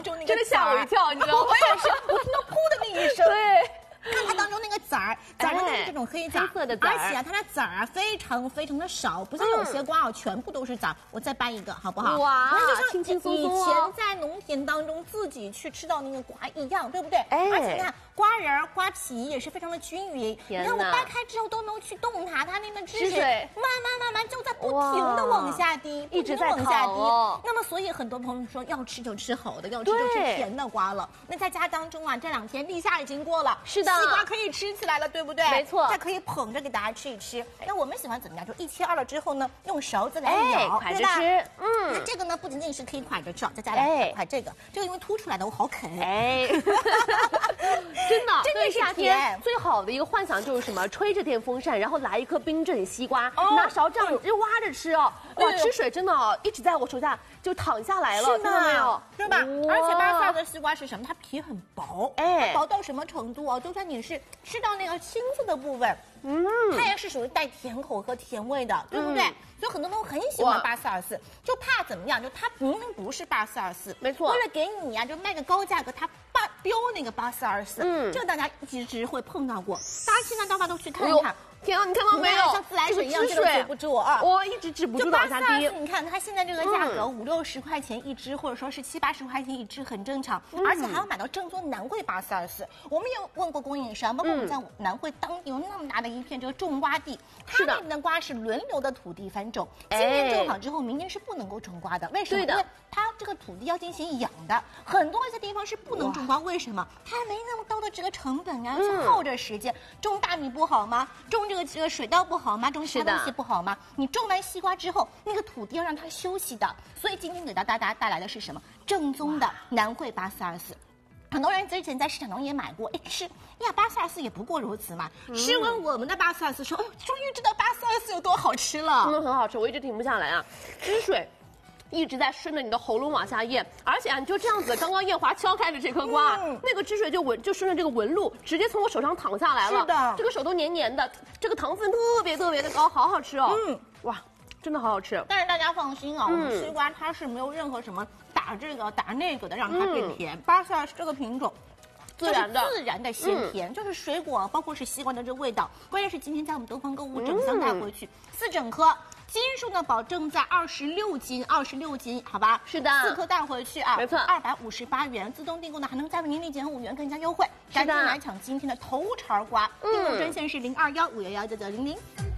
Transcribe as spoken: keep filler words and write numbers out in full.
当中那个真的吓我一跳，你知道吗？ 我也是，我听到噗的那一声。 对。 看它当中那个籽儿，籽儿都是这种黑籽儿， 黑色的籽儿， 而且啊，它的籽儿啊非常非常的少，不像有些瓜啊全部都是籽儿。我再掰一个，好不好？ 哇， 那就像轻轻松松以前在农田当中自己去吃到那个瓜一样，对不对？ 哎， 而且你看瓜仁儿、瓜皮也是非常的均匀。你看我掰开之后都能去动它，它那个汁水慢慢慢慢就在不停的往下滴， 一直在往下滴。 哦、 那么所以很多朋友说要吃就吃好的，要吃就吃甜的瓜了。那在家当中啊，这两天立夏已经过了， 是的， 西瓜可以吃起来了，对不对？ 没错， 它可以捧着给大家吃一吃。那我们喜欢怎么样？就一切二了之后呢，用勺子来舀，蒯着吃。嗯， 那这个呢，不仅仅是可以蒯着吃，再加两块这个，这个因为凸出来的，我好啃。 哎，真的， 真的夏天最好的一个幻想就是什么？吹着电风扇，然后来一颗冰镇西瓜，拿勺这样就挖着吃哦。哇，汁水真的一直在我手下就淌下来了，看到没有？ 是吧？而且巴萨尔的西瓜是什么？它皮很薄， 哎， 薄到什么程度啊？就算你是吃到那个青色的部分，嗯，它也是属于带甜口和甜味的，对不对？所以很多人都很喜欢巴萨尔斯，就怕怎么样？就它明明不是巴萨尔斯， 没错， 为了给你啊，就卖个高价格，它巴标那个巴萨尔斯，嗯，这个大家一直会碰到过，大家现在到处都去看看。 天啊，你看到没有？ 像自来水一样，这个止不住啊！ 我一直止不住往下滴。 你看它现在这个价格五六十块钱一支，或者说是七八十块钱一支，很正常。而且还要买到正宗南汇巴斯二四。我们也问过供应商，包括我们在南汇当地有那么大的一片这个种瓜地，它那边的瓜是轮流的土地翻种，今年种好之后，明年是不能够种瓜的。为什么？因为它这个土地要进行养的，很多一些地方是不能种瓜。为什么？它没那么高的这个成本啊，去耗着时间。种大米不好吗？种这个这个水稻不好吗？种其他东西不好吗？你种完西瓜之后，那个土地要让它休息的。所以今天给到大家带来的是什么？正宗的南汇巴斯二四。很多人之前在市场中也买过，哎，吃呀，巴斯二四也不过如此嘛。嗯、试问我们的巴斯二四说，哦，终于知道巴斯二四有多好吃了， 真的很好吃，我一直停不下来啊，汁水。一直在顺着你的喉咙往下咽，而且啊，你就这样子，刚刚燕华敲开了这颗瓜，嗯、那个汁水就纹就顺着这个纹路，直接从我手上淌下来了。 是的， 这个手都黏黏的，这个糖分特别特别的高，好好吃哦。嗯，哇，真的好好吃。 但是大家放心啊，嗯、我们西瓜它是没有任何什么打这个打那个的，让它变甜。嗯、巴斯尔这个品种。自然的自然的鲜甜，嗯、就是水果，包括是西瓜的这个味道。关键是今天在我们东方购物整箱带回去，嗯、四整颗，斤数呢保证在二十六斤，二十六斤，好吧？ 是的， 四颗带回去啊， 没错， 二百五十八元，自动订购呢还能再为您立减五元更加优惠，赶紧来抢今天的头茬瓜，订购专线是零二幺五幺幺九九零零。